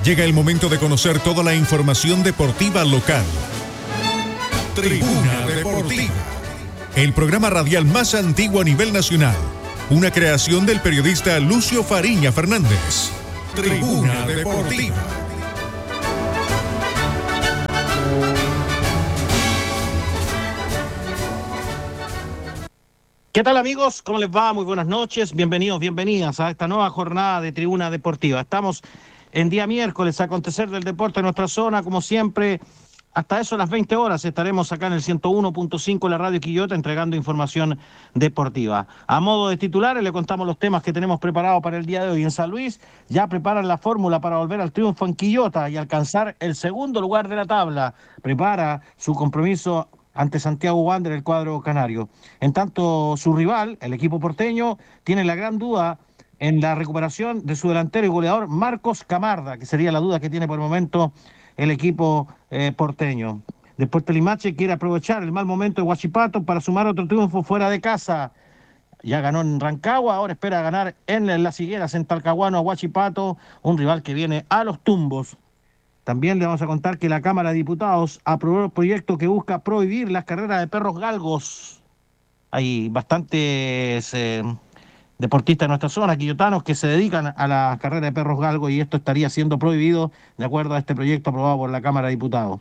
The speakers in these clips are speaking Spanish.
Llega el momento de conocer toda la información deportiva local. Tribuna Deportiva, el programa radial más antiguo a nivel nacional. Una creación del periodista Lucio Fariña Fernández. Tribuna Deportiva. ¿Qué tal, amigos? ¿Cómo les va? Muy buenas noches. Bienvenidos, bienvenidas a esta nueva jornada de Tribuna Deportiva. Estamos en día miércoles, acontecer del deporte en nuestra zona, como siempre. Hasta eso, a las 20 horas, estaremos acá en el 101.5 la Radio Quillota entregando información deportiva. A modo de titulares, le contamos los temas que tenemos preparados para el día de hoy. En San Luis ya preparan la fórmula para volver al triunfo en Quillota y alcanzar el segundo lugar de la tabla. Prepara su compromiso ante Santiago Wander, el cuadro canario. En tanto, su rival, el equipo porteño, tiene la gran duda en la recuperación de su delantero y goleador Marcos Camarda, que sería la duda que tiene por el momento el equipo porteño. Deportes Limache quiere aprovechar el mal momento de Huachipato para sumar otro triunfo fuera de casa. Ya ganó en Rancagua, ahora espera ganar en Las Higueras, en Talcahuano, a Huachipato, un rival que viene a los tumbos. También le vamos a contar que la Cámara de Diputados aprobó el proyecto que busca prohibir las carreras de perros galgos. Hay bastantes deportistas en nuestra zona, quillotanos, que se dedican a la carrera de perros galgos y esto estaría siendo prohibido de acuerdo a este proyecto aprobado por la Cámara de Diputados.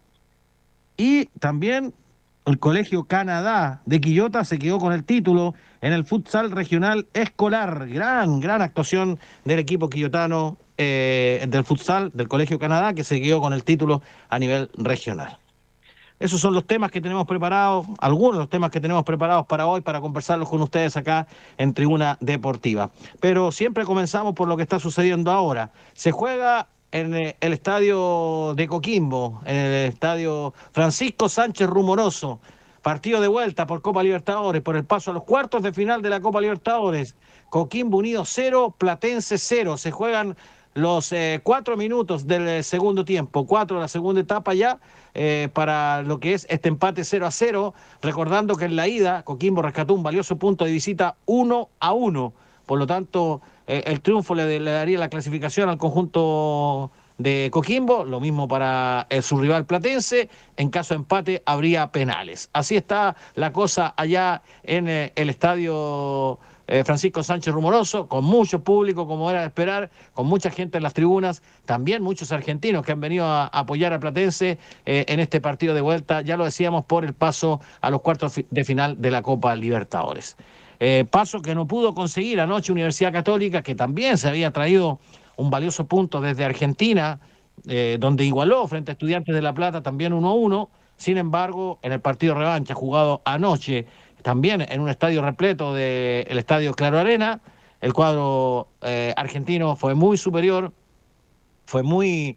Y también el Colegio Canadá de Quillota se quedó con el título en el futsal regional escolar. Gran actuación del equipo quillotano del futsal del Colegio Canadá, que se quedó con el título a nivel regional. Esos son los temas que tenemos preparados, algunos de los temas que tenemos preparados para hoy, para conversarlos con ustedes acá en Tribuna Deportiva. Pero siempre comenzamos por lo que está sucediendo ahora. Se juega en el estadio de Coquimbo, en el estadio Francisco Sánchez Rumoroso. Partido de vuelta por Copa Libertadores, por el paso a los cuartos de final de la Copa Libertadores. Coquimbo Unido 0, Platense 0. Se juegan los 4 minutos del segundo tiempo, 4 de la segunda etapa ya, para lo que es este empate 0-0, recordando que en la ida Coquimbo rescató un valioso punto de visita 1-1, por lo tanto el triunfo le daría la clasificación al conjunto de Coquimbo, lo mismo para su rival Platense. En caso de empate habría penales. Así está la cosa allá en el estadio Francisco Sánchez Rumoroso, con mucho público, como era de esperar, con mucha gente en las tribunas, también muchos argentinos que han venido a apoyar a Platense en este partido de vuelta, ya lo decíamos, por el paso a los cuartos de final de la Copa Libertadores. Paso que no pudo conseguir anoche Universidad Católica, que también se había traído un valioso punto desde Argentina, donde igualó frente a Estudiantes de La Plata también 1-1. Sin embargo, en el partido revancha jugado anoche, también en un estadio repleto del estadio Claro Arena, el cuadro argentino fue muy superior, fue muy,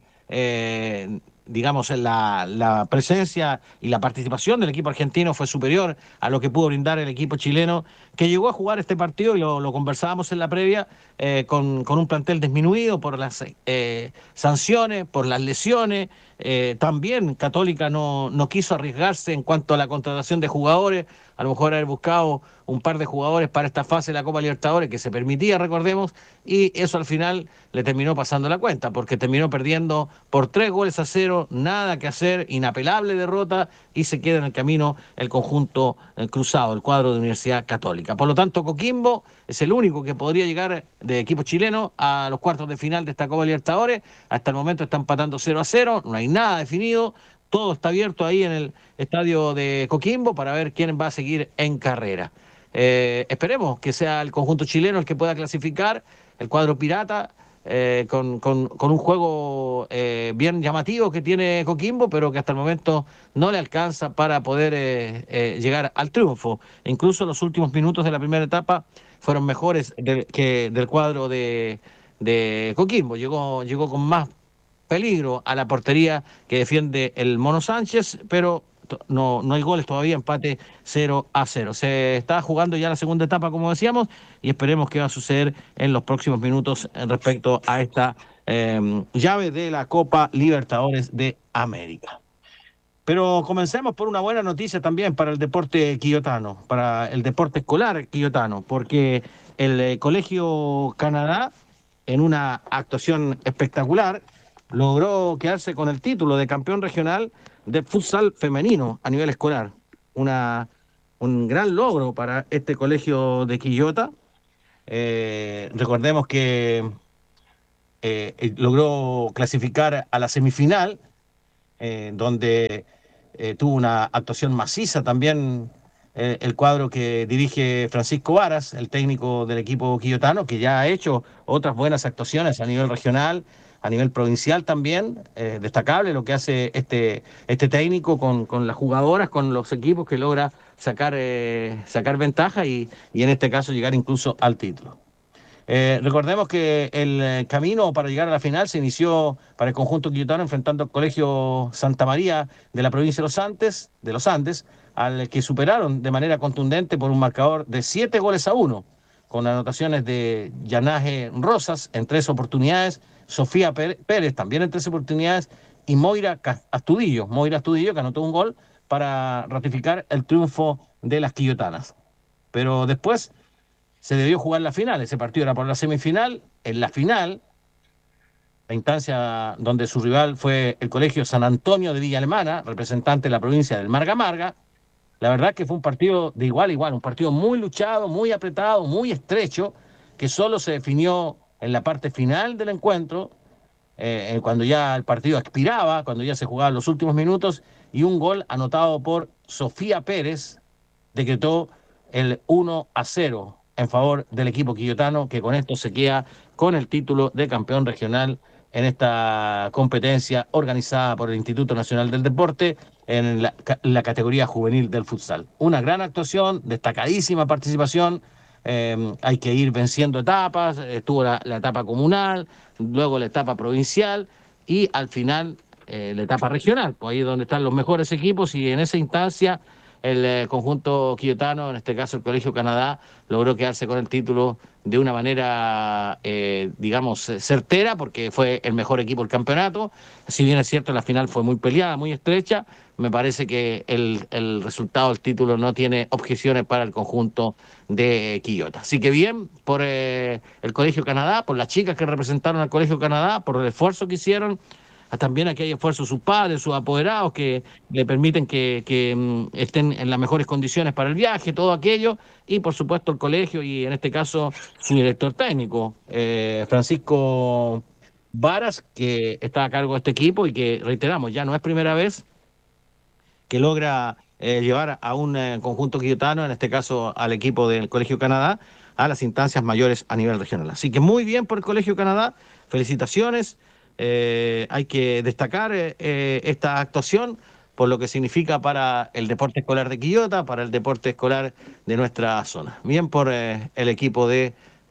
digamos, la presencia y la participación del equipo argentino fue superior a lo que pudo brindar el equipo chileno, que llegó a jugar este partido, y lo conversábamos en la previa, con un plantel disminuido por las sanciones, por las lesiones. También Católica no quiso arriesgarse en cuanto a la contratación de jugadores, a lo mejor haber buscado un par de jugadores para esta fase de la Copa Libertadores, que se permitía, recordemos, y eso al final le terminó pasando la cuenta, porque terminó perdiendo por 3-0, nada que hacer, inapelable derrota, y se queda en el camino el conjunto cruzado, el cuadro de Universidad Católica. Por lo tanto, Coquimbo es el único que podría llegar de equipo chileno a los cuartos de final de esta Copa Libertadores. Hasta el momento está empatando 0-0, no hay nada definido. Todo está abierto ahí en el estadio de Coquimbo para ver quién va a seguir en carrera. Esperemos que sea el conjunto chileno el que pueda clasificar, el cuadro pirata, con un juego bien llamativo que tiene Coquimbo, pero que hasta el momento no le alcanza para poder llegar al triunfo. Incluso los últimos minutos de la primera etapa fueron mejores que del cuadro de Coquimbo. Llegó con más peligro a la portería que defiende el Mono Sánchez, pero no hay goles todavía, empate 0-0. Se está jugando ya la segunda etapa, como decíamos, y esperemos qué va a suceder en los próximos minutos respecto a esta llave de la Copa Libertadores de América. Pero comencemos por una buena noticia también para el deporte quillotano, para el deporte escolar quillotano, porque el Colegio Canadá, en una actuación espectacular, logró quedarse con el título de campeón regional de futsal femenino a nivel escolar. Un gran logro para este colegio de Quillota. Recordemos que logró clasificar a la semifinal, donde tuvo una actuación maciza también el cuadro que dirige Francisco Varas, el técnico del equipo quillotano, que ya ha hecho otras buenas actuaciones a nivel regional, a nivel provincial también. Destacable lo que hace este técnico con las jugadoras, con los equipos, que logra sacar ventaja y en este caso llegar incluso al título. Recordemos que el camino para llegar a la final se inició para el conjunto quillotano enfrentando al Colegio Santa María de la provincia de los Andes, al que superaron de manera contundente por un marcador de 7-1, con anotaciones de Yanaje Rosas en 3 oportunidades, Sofía Pérez también en 3 oportunidades, y Moira Astudillo, que anotó un gol para ratificar el triunfo de las quillotanas. Pero después se debió jugar la final. Ese partido era por la semifinal. En la final, la instancia donde su rival fue el Colegio San Antonio de Villa Alemana, representante de la provincia del Marga Marga. La verdad que fue un partido de igual a igual, un partido muy luchado, muy apretado, muy estrecho, que solo se definió en la parte final del encuentro, cuando ya el partido expiraba, cuando ya se jugaban los últimos minutos, y un gol anotado por Sofía Pérez decretó el 1-0 en favor del equipo quillotano, que con esto se queda con el título de campeón regional en esta competencia organizada por el Instituto Nacional del Deporte en la categoría juvenil del futsal. Una gran actuación, destacadísima participación. Hay que ir venciendo etapas. Estuvo la etapa comunal, luego la etapa provincial y al final la etapa regional, pues ahí es donde están los mejores equipos, y en esa instancia el conjunto quillotano, en este caso el Colegio Canadá, logró quedarse con el título de una manera, digamos, certera, porque fue el mejor equipo del campeonato. Si bien es cierto, la final fue muy peleada, muy estrecha, me parece que el resultado del título no tiene objeciones para el conjunto de Quillota. Así que bien por el Colegio Canadá, por las chicas que representaron al Colegio Canadá, por el esfuerzo que hicieron. También aquí hay esfuerzo de sus padres, sus apoderados, que le permiten que estén en las mejores condiciones para el viaje, todo aquello, y por supuesto el colegio y en este caso su director técnico, Francisco Varas, que está a cargo de este equipo y que, reiteramos, ya no es primera vez que logra llevar a un conjunto quillotano, en este caso al equipo del Colegio Canadá, a las instancias mayores a nivel regional. Así que muy bien por el Colegio Canadá, felicitaciones. Hay que destacar esta actuación por lo que significa para el deporte escolar de Quillota, para el deporte escolar de nuestra zona. Bien por el equipo de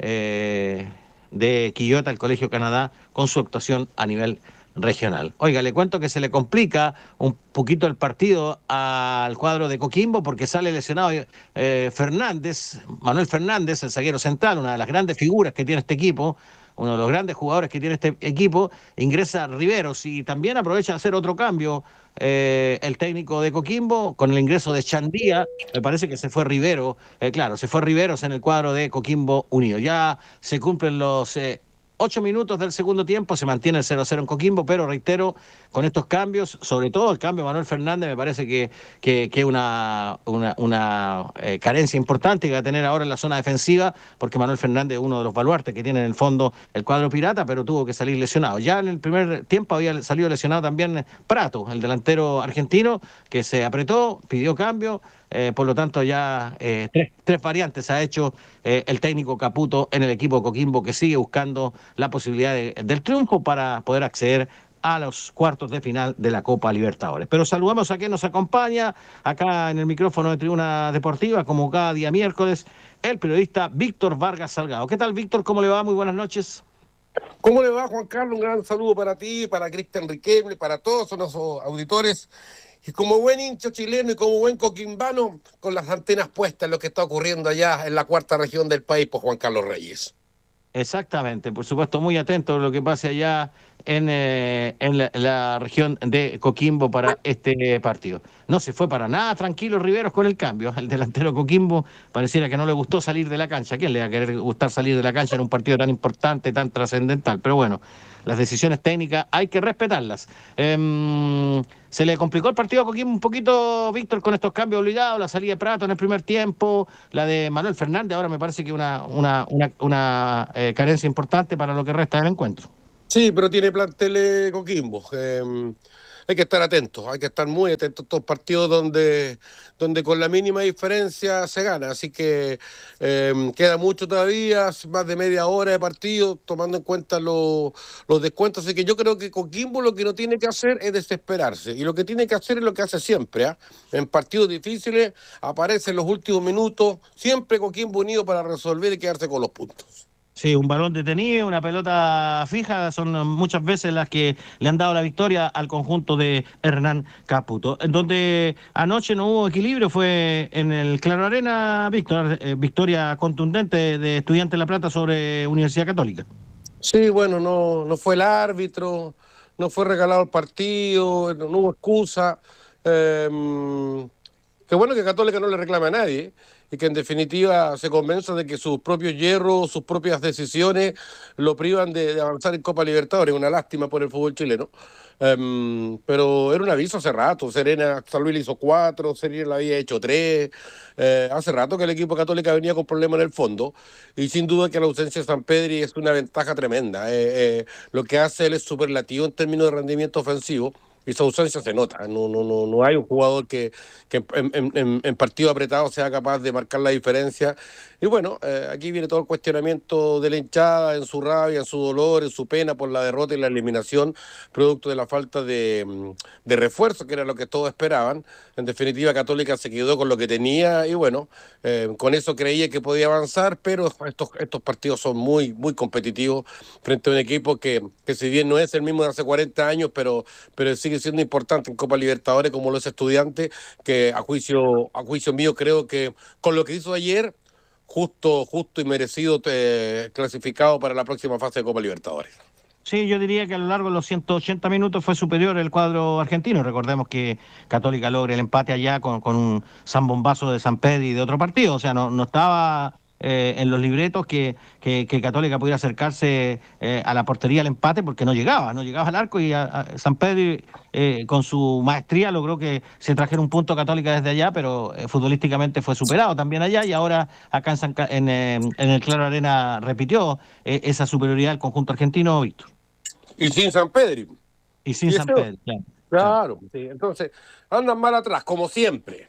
Quillota, el Colegio Canadá, con su actuación a nivel regional. Oiga, le cuento que se le complica un poquito el partido al cuadro de Coquimbo porque sale lesionado Manuel Fernández, el zaguero central, una de las grandes figuras que tiene este equipo, uno de los grandes jugadores que tiene este equipo. Ingresa Riveros y también aprovecha de hacer otro cambio el técnico de Coquimbo con el ingreso de Chandía. Me parece que se fue Rivero, se fue Riveros en el cuadro de Coquimbo Unido. Ya se cumplen los 8 minutos del segundo tiempo, se mantiene el 0-0 en Coquimbo, pero reitero, con estos cambios, sobre todo el cambio de Manuel Fernández, me parece que es una carencia importante que va a tener ahora en la zona defensiva, porque Manuel Fernández es uno de los baluartes que tiene en el fondo el cuadro pirata, pero tuvo que salir lesionado. Ya en el primer tiempo había salido lesionado también Prato, el delantero argentino, que se apretó, pidió cambio. Por lo tanto, ya tres variantes ha hecho el técnico Caputo en el equipo Coquimbo, que sigue buscando la posibilidad del triunfo para poder acceder a los cuartos de final de la Copa Libertadores. Pero saludamos a quien nos acompaña acá en el micrófono de Tribuna Deportiva, como cada día miércoles, el periodista Víctor Vargas Salgado. ¿Qué tal, Víctor? ¿Cómo le va? Muy buenas noches. ¿Cómo le va, Juan Carlos? Un gran saludo para ti, para Cristian Riquelme, para todos nuestros auditores. Y como buen hincha chileno y como buen coquimbano, con las antenas puestas en lo que está ocurriendo allá en la cuarta región del país, por Juan Carlos Reyes. Exactamente, por supuesto, muy atento a lo que pase allá en la región de Coquimbo para este partido. No se fue para nada tranquilo Riveros con el cambio. El delantero Coquimbo pareciera que no le gustó salir de la cancha. ¿A quién le va a querer gustar salir de la cancha en un partido tan importante, tan trascendental? Pero bueno, las decisiones técnicas hay que respetarlas. Se le complicó el partido a Coquimbo un poquito, Víctor, con estos cambios obligados, la salida de Prato en el primer tiempo, la de Manuel Fernández, ahora me parece que una carencia importante para lo que resta del encuentro. Sí, pero tiene plantel Coquimbo. Hay que estar atentos, hay que estar muy atentos a estos partidos donde con la mínima diferencia se gana. Así que queda mucho todavía, más de media hora de partido, tomando en cuenta los descuentos. Así que yo creo que Coquimbo lo que no tiene que hacer es desesperarse. Y lo que tiene que hacer es lo que hace siempre. En partidos difíciles aparece en los últimos minutos, siempre Coquimbo unido para resolver y quedarse con los puntos. Sí, un balón detenido, una pelota fija, son muchas veces las que le han dado la victoria al conjunto de Hernán Caputo. En donde anoche no hubo equilibrio fue en el Claro Arena, Víctor, victoria contundente de Estudiantes de La Plata sobre Universidad Católica. Sí, bueno, no fue el árbitro, no fue regalado el partido, no hubo excusa. Qué bueno que Católica no le reclame a nadie y que en definitiva se convenza de que sus propios hierros, sus propias decisiones lo privan de avanzar en Copa Libertadores. Una lástima por el fútbol chileno. Pero era un aviso hace rato. Serena, San Luis le hizo 4, Serena le había hecho 3. Hace rato que el equipo Católica venía con problemas en el fondo y sin duda que la ausencia de San Pedri es una ventaja tremenda. Lo que hace él es superlativo en términos de rendimiento ofensivo. Y su ausencia se nota. No hay un jugador que en partido apretado sea capaz de marcar la diferencia. Y bueno, aquí viene todo el cuestionamiento de la hinchada en su rabia, en su dolor, en su pena por la derrota y la eliminación, producto de la falta de refuerzo, que era lo que todos esperaban. En definitiva, Católica se quedó con lo que tenía y bueno, con eso creía que podía avanzar, pero estos partidos son muy, muy competitivos frente a un equipo que si bien no es el mismo de hace 40 años, pero sigue siendo importante en Copa Libertadores como los Estudiantes, que a juicio mío creo que con lo que hizo ayer, justo y merecido clasificado para la próxima fase de Copa Libertadores. Sí, yo diría que a lo largo de los 180 minutos fue superior el cuadro argentino. Recordemos que Católica logra el empate allá con un zambombazo de San Pedro y de otro partido. O sea, no estaba en los libretos que Católica pudiera acercarse a la portería al empate porque no llegaba al arco y a San Pedro con su maestría logró que se trajera un punto Católica desde allá, pero futbolísticamente fue superado también allá y ahora acá en el Claro Arena repitió esa superioridad del conjunto argentino, Víctor. Y sin San Pedro. Y sin San Pedro, claro. Claro, sí. Entonces andan mal atrás, como siempre.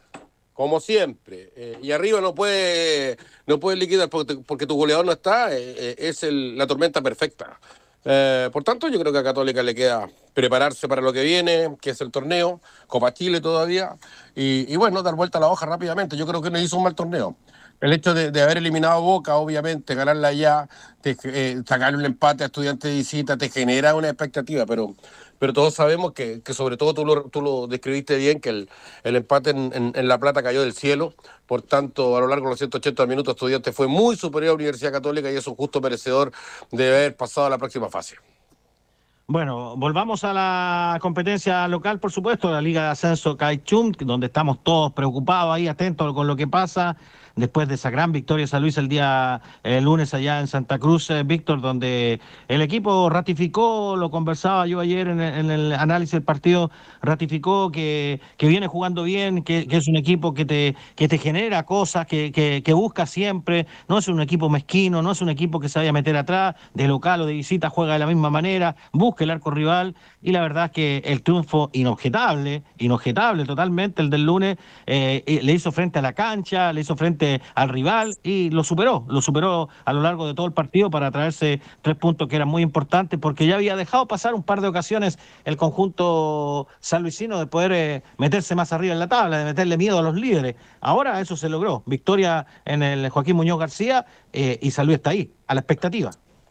Y arriba no puede liquidar porque tu goleador no está, es la tormenta perfecta. Por tanto, yo creo que a Católica le queda prepararse para lo que viene, que es el torneo, Copa Chile todavía, y bueno, dar vuelta a la hoja rápidamente. Yo creo que no hizo un mal torneo. El hecho de haber eliminado a Boca, obviamente, ganarla allá, sacarle un empate a Estudiantes de visita, te genera una expectativa, pero todos sabemos que sobre todo tú lo describiste bien, que el empate en La Plata cayó del cielo. Por tanto, a lo largo de los 180 minutos, Estudiantes fue muy superior a la Universidad Católica y es un justo merecedor de haber pasado a la próxima fase. Bueno, volvamos a la competencia local, por supuesto, la Liga de Ascenso Caichum, donde estamos todos preocupados ahí, atentos con lo que pasa después de esa gran victoria de San Luis el lunes allá en Santa Cruz, Víctor, donde el equipo ratificó, lo conversaba yo ayer en el análisis del partido, ratificó que viene jugando bien, que es un equipo que te genera cosas, que busca siempre, no es un equipo mezquino, no es un equipo que se vaya a meter atrás, de local o de visita juega de la misma manera, busca el arco rival, y la verdad es que el triunfo inobjetable totalmente, el del lunes, le hizo frente a la cancha, le hizo frente al rival y lo superó a lo largo de todo el partido para traerse 3 puntos que eran muy importantes porque ya había dejado pasar un par de ocasiones el conjunto sanluisino de poder meterse más arriba en la tabla, de meterle miedo a los líderes. Ahora eso se logró, victoria en el Joaquín Muñoz García y San Luis está ahí, a la expectativa.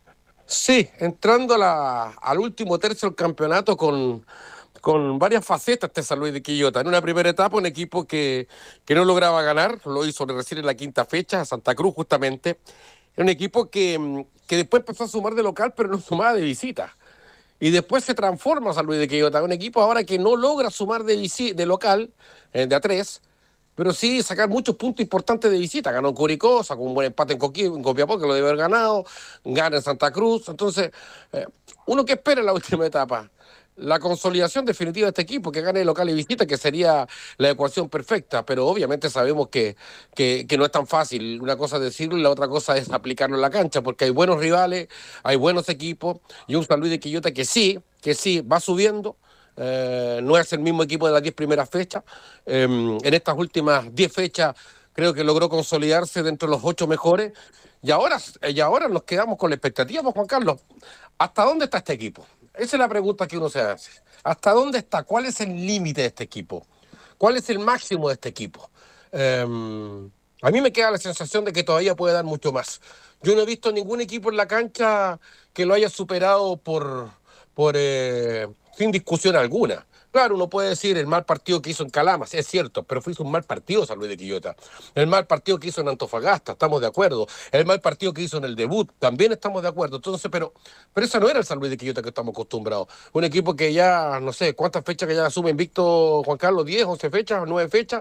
Sí, entrando al último tercio del campeonato con varias facetas de San Luis de Quillota. En una primera etapa, un equipo que no lograba ganar, lo hizo recién en la quinta fecha, a Santa Cruz justamente. Era un equipo que después empezó a sumar de local, pero no sumaba de visita. Y después se transforma San Luis de Quillota, un equipo ahora que no logra sumar de local, de a 3, pero sí sacar muchos puntos importantes de visita. Ganó Curicó, sacó un buen empate en Copiapó, que lo debe haber ganado, gana en Santa Cruz. Entonces, uno que espera en la última etapa, la consolidación definitiva de este equipo, que gane local y visita, que sería la ecuación perfecta, pero obviamente sabemos que no es tan fácil. Una cosa es decirlo y la otra cosa es aplicarlo en la cancha, porque hay buenos rivales, hay buenos equipos, y un San Luis de Quillota que sí va subiendo. No es el mismo equipo de las 10 primeras fechas. En estas últimas 10 fechas creo que logró consolidarse dentro de los 8 mejores. Y ahora nos quedamos con la expectativa, pues, Juan Carlos. ¿Hasta dónde está este equipo? Esa es la pregunta que uno se hace. ¿Hasta dónde está? ¿Cuál es el límite de este equipo? ¿Cuál es el máximo de este equipo? A mí me queda la sensación de que todavía puede dar mucho más. Yo no he visto ningún equipo en la cancha que lo haya superado sin discusión alguna. Claro, uno puede decir el mal partido que hizo en Calama, sí es cierto, pero fue un mal partido San Luis de Quillota. El mal partido que hizo en Antofagasta, estamos de acuerdo. El mal partido que hizo en el debut, también estamos de acuerdo. Entonces, pero ese no era el San Luis de Quillota que estamos acostumbrados. Un equipo que ya, no sé, ¿cuántas fechas que ya asume invicto Juan Carlos? ¿10, 11 fechas, 9 fechas?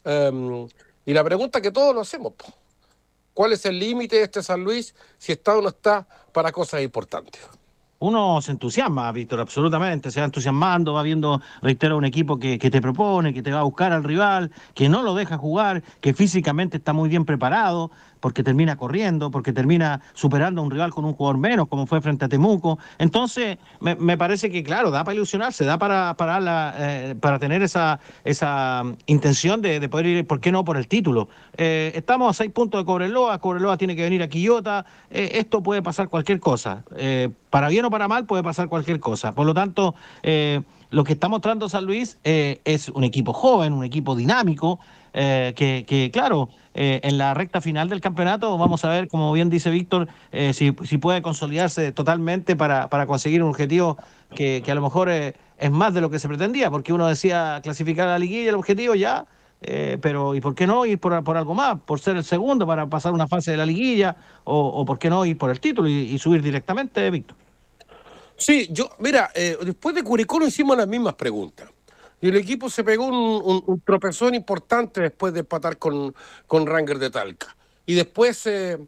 Y la pregunta que todos nos hacemos, ¿cuál es el límite de este San Luis si está o no está para cosas importantes? Uno se entusiasma, Víctor, absolutamente, se va entusiasmando, va viendo, reitero, un equipo que te propone, que te va a buscar al rival, que no lo deja jugar, que físicamente está muy bien preparado, porque termina corriendo, porque termina superando a un rival con un jugador menos, como fue frente a Temuco. Entonces, me parece que, claro, da para ilusionarse, da para tener esa intención de poder ir, ¿por qué no?, por el título. Estamos a 6 puntos de Cobreloa tiene que venir a Quillota, esto puede pasar cualquier cosa. Para bien o para mal puede pasar cualquier cosa. Por lo tanto, lo que está mostrando San Luis es un equipo joven, un equipo dinámico, claro, en la recta final del campeonato vamos a ver, como bien dice Víctor, si puede consolidarse totalmente para conseguir un objetivo que a lo mejor es más de lo que se pretendía, porque uno decía clasificar a la liguilla, el objetivo ya, pero ¿y por qué no ir por algo más? Por ser el segundo para pasar una fase de la liguilla, o ¿por qué no ir por el título y subir directamente, Víctor? Sí, mira, después de Curicó nos hicimos las mismas preguntas. Y el equipo se pegó un tropezón importante después de empatar con Rangers de Talca. Y después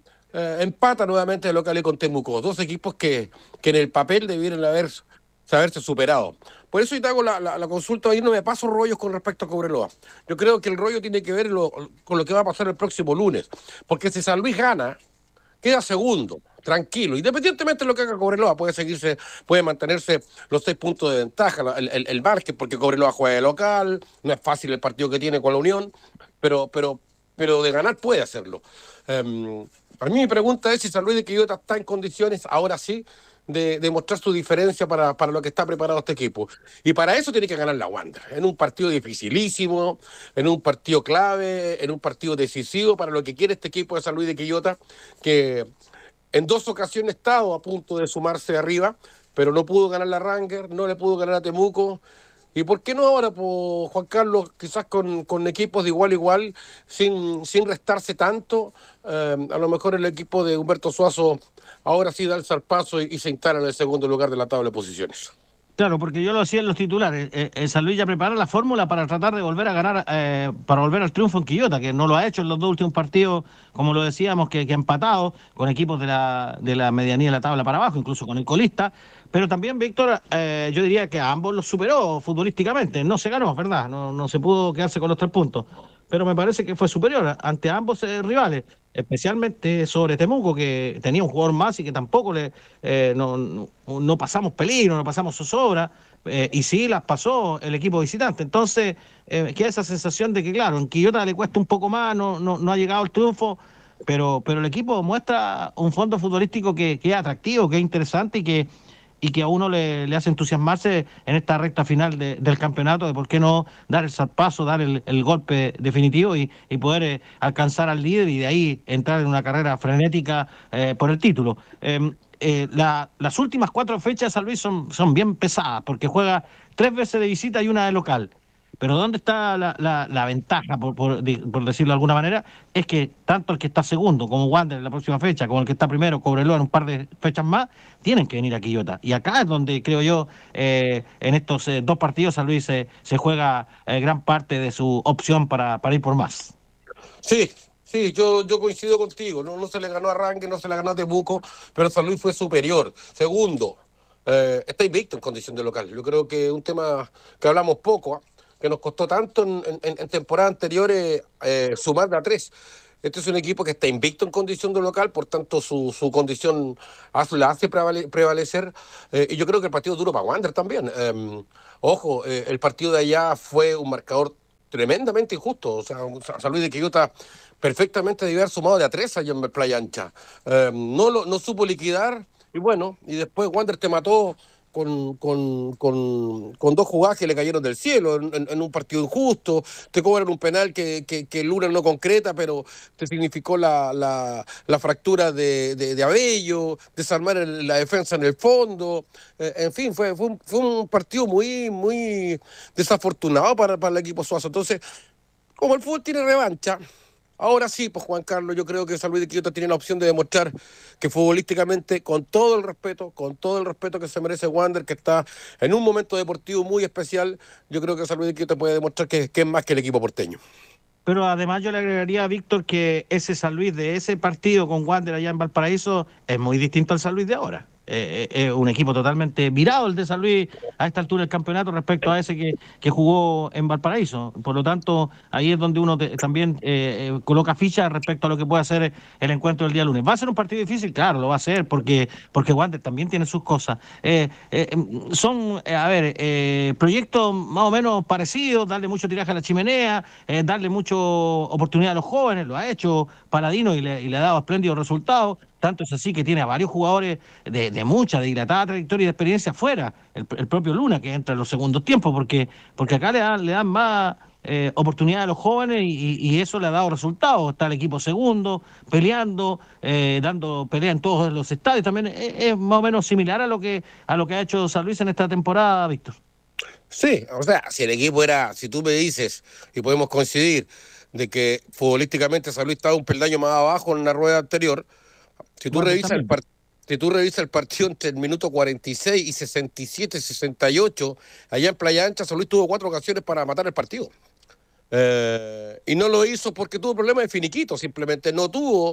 empata nuevamente el local con Temuco. Dos equipos que en el papel debieron haberse superado. Por eso yo te hago la consulta, ahí no me paso rollos con respecto a Cobreloa. Yo creo que el rollo tiene que ver con lo que va a pasar el próximo lunes. Porque si San Luis gana, queda segundo, tranquilo, independientemente de lo que haga Cobreloa, puede mantenerse los 6 puntos de ventaja, el margen, porque Cobreloa juega de local, no es fácil el partido que tiene con la Unión, pero de ganar puede hacerlo. A mí mi pregunta es si San Luis de Quillota está en condiciones, ahora sí, de mostrar su diferencia para lo que está preparado este equipo. Y para eso tiene que ganar la Wander, en un partido dificilísimo, en un partido clave, en un partido decisivo para lo que quiere este equipo de San Luis de Quillota, que en 2 ocasiones ha estado a punto de sumarse arriba, pero no pudo ganar la Rangers, no le pudo ganar a Temuco. ¿Y por qué no ahora, Juan Carlos, quizás con equipos de igual a igual, sin restarse tanto? A lo mejor el equipo de Humberto Suazo ahora sí da el zarpazo y se instala en el segundo lugar de la tabla de posiciones. Claro, porque yo lo decía en los titulares, San Luis ya prepara la fórmula para tratar de volver a ganar, para volver al triunfo en Quillota, que no lo ha hecho en los 2 últimos partidos, como lo decíamos, que ha empatado con equipos de la medianía de la tabla para abajo, incluso con el colista. Pero también, Víctor, yo diría que a ambos los superó futbolísticamente. No se ganó, ¿verdad? No se pudo quedarse con los 3 puntos. Pero me parece que fue superior ante ambos rivales, especialmente sobre Temuco, que tenía un jugador más y que tampoco no pasamos peligro, no pasamos zozobra, y sí las pasó el equipo visitante. Entonces, queda esa sensación de que, claro, en Quillota le cuesta un poco más, no ha llegado el triunfo, pero el equipo muestra un fondo futbolístico que es atractivo, que es interesante y que a uno le hace entusiasmarse en esta recta final del campeonato, de por qué no dar el zarpazo, dar el golpe definitivo y poder alcanzar al líder y de ahí entrar en una carrera frenética por el título. Las últimas 4 fechas de San Luis son bien pesadas, porque juega 3 veces de visita y una de local. Pero ¿dónde está la ventaja, por decirlo de alguna manera? Es que tanto el que está segundo, como Wander en la próxima fecha, como el que está primero, Cobreloa en un par de fechas más, tienen que venir a Quillota. Y acá es donde creo yo, en estos dos partidos, San Luis se juega gran parte de su opción para ir por más. Sí, sí, yo coincido contigo. No se le ganó a Rangue, no se le ganó a Temuco, pero San Luis fue superior. Segundo, está invicto en condición de local. Yo creo que es un tema que hablamos poco, ¿ah? Que nos costó tanto en temporadas anteriores sumar de a 3. Este es un equipo que está invicto en condición de local, por tanto su condición la hace prevalecer. Y yo creo que el partido es duro para Wander también. Ojo, el partido de allá fue un marcador tremendamente injusto. O sea, San Luis de Quillota perfectamente debe haber sumado de a 3 allá en Playa Ancha. No supo liquidar y bueno, y después Wander te mató con dos jugadas que le cayeron del cielo en un partido injusto. Te cobran un penal que Luna no concreta, pero te significó la fractura de Abello, desarmar la defensa en el fondo. En fin, fue un partido muy desafortunado para el equipo Suazo. Entonces, como el fútbol tiene revancha, ahora sí, pues Juan Carlos, yo creo que San Luis de Quillota tiene la opción de demostrar que futbolísticamente, con todo el respeto que se merece Wander, que está en un momento deportivo muy especial, yo creo que San Luis de Quillota puede demostrar que es más que el equipo porteño. Pero además yo le agregaría a Víctor que ese San Luis de ese partido con Wander allá en Valparaíso es muy distinto al San Luis de ahora. Es un equipo totalmente virado el de San Luis a esta altura del campeonato respecto a ese que jugó en Valparaíso. Por lo tanto, ahí es donde uno también coloca ficha respecto a lo que puede hacer el encuentro del día lunes. ¿Va a ser un partido difícil? Claro, lo va a ser porque Wander también tiene sus cosas. Son, proyectos más o menos parecidos, darle mucho tiraje a la chimenea, darle mucha oportunidad a los jóvenes, lo ha hecho Paladino y le ha dado espléndidos resultados. Tanto es así que tiene a varios jugadores de mucha, de dilatada trayectoria y de experiencia fuera. El propio Luna, que entra en los segundos tiempos, porque acá le dan más oportunidad a los jóvenes y eso le ha dado resultados. Está el equipo segundo, peleando, dando pelea en todos los estadios. También es más o menos similar a lo que ha hecho San Luis en esta temporada, Víctor. Sí, o sea, si tú me dices, y podemos coincidir, de que futbolísticamente San Luis estaba un peldaño más abajo en la rueda anterior. Si tú revisas el partido entre el minuto 46 y 67, 68, allá en Playa Ancha, San Luis tuvo 4 ocasiones para matar el partido. Y no lo hizo porque tuvo problemas de finiquito, simplemente no tuvo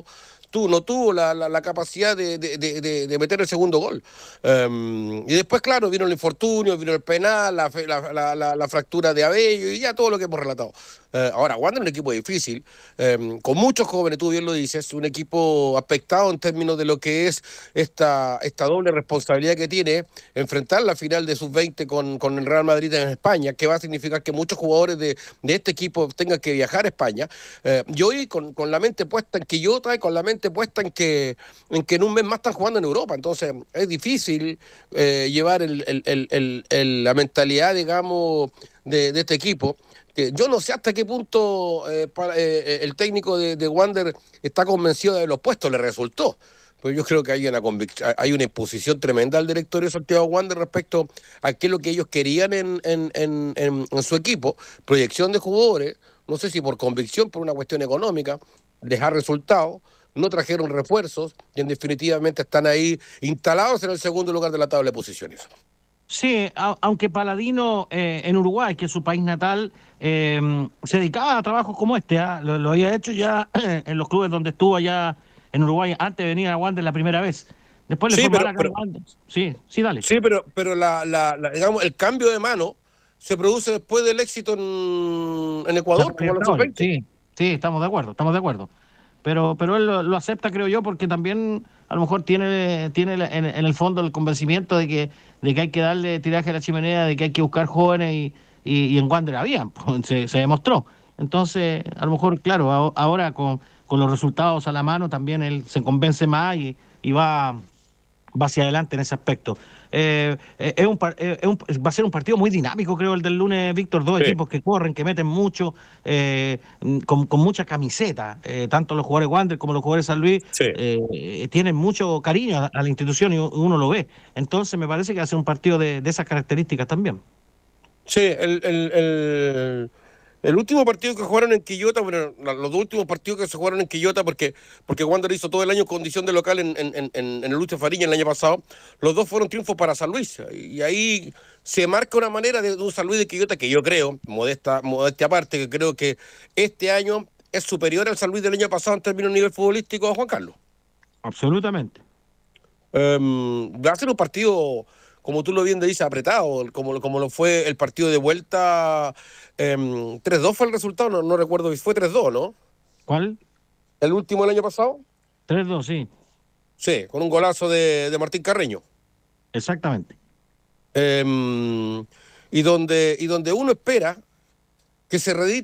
la capacidad de meter el segundo gol. Y después, claro, vino el infortunio, vino el penal, la fractura de Abello y ya todo lo que hemos relatado. Ahora, Wander es un equipo difícil, con muchos jóvenes, tú bien lo dices, un equipo aspectado en términos de lo que es esta doble responsabilidad que tiene enfrentar la final de sub-20 con el Real Madrid en España, que va a significar que muchos jugadores de este equipo tengan que viajar a España. Yo hoy con la mente puesta en Quillota y con la mente puesta en que en un mes más están jugando en Europa, entonces es difícil llevar la mentalidad, digamos, de este equipo. Yo no sé hasta qué punto el técnico de Wander está convencido de los puestos, le resultó. Pues yo creo que hay una imposición tremenda al directorio de Santiago Wander respecto a qué es lo que ellos querían en su equipo. Proyección de jugadores, no sé si por convicción, por una cuestión económica, dejar resultados, no trajeron refuerzos y en definitivamente están ahí instalados en el segundo lugar de la tabla de posiciones. Sí, aunque Paladino en Uruguay, que es su país natal, se dedicaba a trabajos como este, lo había hecho ya en los clubes donde estuvo allá en Uruguay antes de venir a Wander la primera vez. Después le fue mal acá a Wander. Sí, dale. Sí, pero digamos, el cambio de mano se produce después del éxito en Ecuador. Sí, estamos de acuerdo. Pero él lo acepta, creo yo, porque también a lo mejor tiene en el fondo el convencimiento de que hay que darle tiraje a la chimenea, de que hay que buscar jóvenes y en Wander había, se demostró. Entonces, a lo mejor, claro, ahora con los resultados a la mano también él se convence más y va hacia adelante en ese aspecto. Va a ser un partido muy dinámico, creo, el del lunes, Víctor. Dos equipos que corren, que meten mucho, con mucha camiseta. Tanto los jugadores Wander como los jugadores San Luis tienen mucho cariño a la institución y uno lo ve. Entonces me parece que va a ser un partido de esas características también. Sí, el último partido que jugaron en Quillota, bueno, los dos últimos partidos que se jugaron en Quillota, porque Wander hizo todo el año condición de local en el Lucho Fariña el año pasado, los dos fueron triunfos para San Luis. Y ahí se marca una manera de un San Luis de Quillota que yo creo, modestia aparte, que creo que este año es superior al San Luis del año pasado en términos de nivel futbolístico, Juan Carlos. Absolutamente. Va a ser un partido, como tú lo bien dices, apretado, como lo fue el partido de vuelta. 3-2 fue el resultado, no recuerdo, fue 3-2, ¿no? ¿Cuál? ¿El último del año pasado? 3-2, sí. Sí, con un golazo de Martín Carreño. Exactamente. Y donde uno espera que se redite